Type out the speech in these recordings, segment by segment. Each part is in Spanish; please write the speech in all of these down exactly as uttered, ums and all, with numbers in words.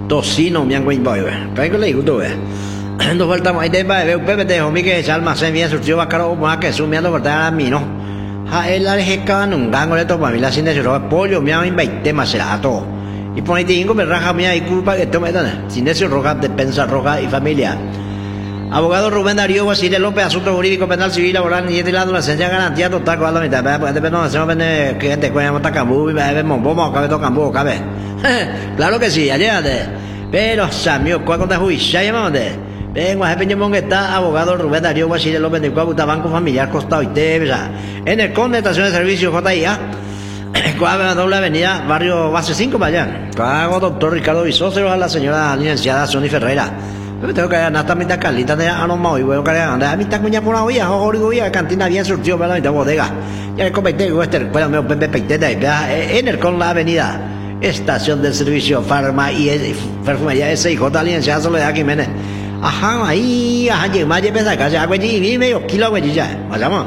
tocino me han cuento hoy, ¿qué le digo tú? Nos faltamos ahí de baile, Pepe te dijo, mi que ese almacén bien surtido va caro, más que sumiendo por a mí, ¿no? Ja, él la dejé cada un gango de todo para mí, la sin de su pollo, me han invitado más será todo. Y por ahí te digo, me raja mía y culpa que tome, sin ese roja, defensa roja y familia. Abogado Rubén Darío Guasile López, asunto jurídico penal civil laboral y de la adolescencia garantía total con la mitad. Pues de no hacemos que gente cuenta monta cambú y vemos vamos cabe todo cambú, cabe. Claro que sí, allá. Pero Samio, ¿cuál conta juicio? Llamamos de. Vengo a Peñamón que está abogado Rubén Darío Guasile López de Cuabuta Banco Familiar Costa Oite, en el Conde Estación de Servicio J I A. Cuadra doble avenida, barrio base cinco para allá. Hago doctor Ricardo Bisócero a la señora licenciada Sony Ferreira. Pero tengo que ganar también de Carlita de Aroma y voy a cargar a mí está cuña por una olla, origoya, cantina bien surtido para la bodega. Ya le comenté Wester, bueno, me pepe peiteta en el con la avenida. Estación de servicio Farma y perfumería S I J licenciada Soledad Jiménez. Ajá, ahí, ajá, llegué más llegué a casa, güey, y medio kilo, güey, ya, vayamos.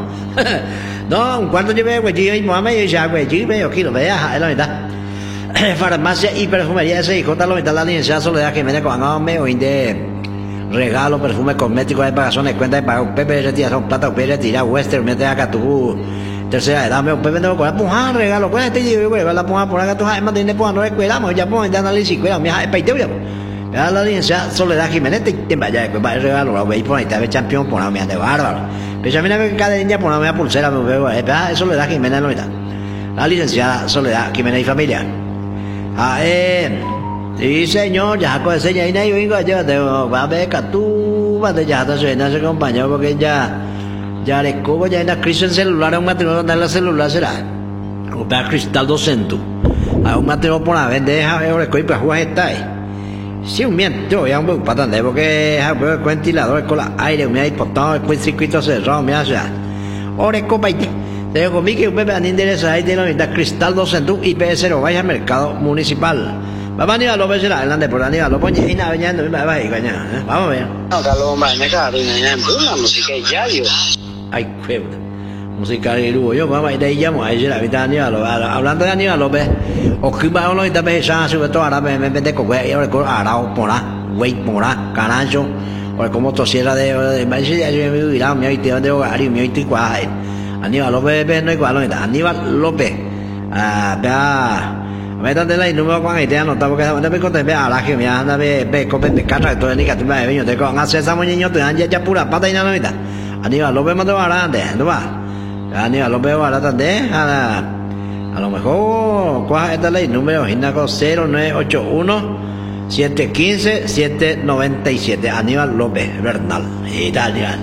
No, un cuarto llevé, güey, y mamá y ya, güey, y medio kilo, vea, es la mitad. Farmacia y perfumería S I J, la mitad la licenciada Soledad Jiménez con agua o de regalo, perfume cosmético, de pagazones, cuenta de pago, Pepe retiración, plata, Pepe retira, Western, mete acá tu tercera edad, me Pepe no con la regalo, pues este yo voy a la puja por acá tu más de no recueramos, ya pues de análisis, cuida, mi hija, peiteo ya. Ya la licenciada Soledad Jiménez te vaya, pues va el regalo, lo veis por ahí, te ve campeón por una mía de bárbaro. Pero ya mira que cada niña por una mía pulsera, me veo, es Soledad Jiménez, no está. La licenciada Soledad Jiménez y familia. Ah, eh. Sí, señor, ya con ese ya y yo vengo yo te va a ver que tú vas de ya está suena ese compañero porque ya ya le cobo ya en la crisis en celular un material de la celular será comprar cristal doscientos a un material por la vendeja ahora que para jugar está ahí si un miento ya un poco para tanto porque es un ventilador con la aire me ha importado después circuito cerrado me hace ahora copa y te digo conmigo que un bebé an interesa ahí tiene la cristal doscientos I P S lo vaya al mercado municipal. Vamos a Aníbal López será, adelante por Aníbal López y nada, veñando, vamos a ver. Vamos a ver. No, Carlos, me cago en la música y ya, yo. Ay, qué música de lujo, yo vamos a ir ahí, llamo, ahí será, ahorita Aníbal López. Hablando de Aníbal López, o que va uno y te ves, sobre todo ahora me mete con güey, ahora con arao, porá, güey, porá, carancho, o como tosiera de, me dice, ya yo me voy a mi habitación de hogar y mi habitación cuaja. Aníbal López, no igual, Aníbal López, ah, vea. Métate la número con idea no estamos que anda me conté a la que me anda ve ve con de casa todo el día tú me venio te con hace esa moñeño te dan ya ya pura pata y nada mitad Aníbal López más de barande no va Aníbal López barande a a lo mejor cuál es esta ley número Ginaco cero nueve ocho uno siete uno cinco siete nueve siete Aníbal López Bernal Italia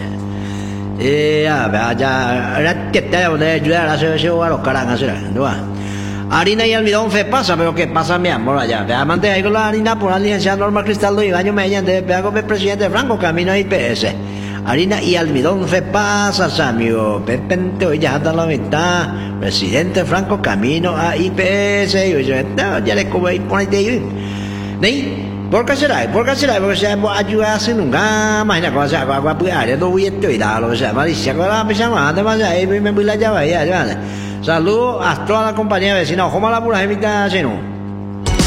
eh ya ya era que te de ayudar a hacer eso a los caras no va. Harina y almidón fe pasa, pero ¿qué pasa, mi amor, allá? Vea, mantén ahí con la harina por la licenciada Norma Cristaldo y Baño mediante vea con el presidente Franco Camino I P S. Harina y almidón fe pasa, amigo. Pepente hoy ya está la mitad. Presidente Franco Camino a I P S. Y yo, ya le como ahí, ponete ahí. ¿Sí? ¿Por qué será? ¿Por qué será? Porque se ayuda a hacer nunca. Imagina cómo se va a apoyar. Yo no voy a estudiar, lo que sea. Malicia, con la pijama, además, ahí me voy a la llave, ya, ya. Saludos a toda la compañía vecina. Ojo, mala pura, invita a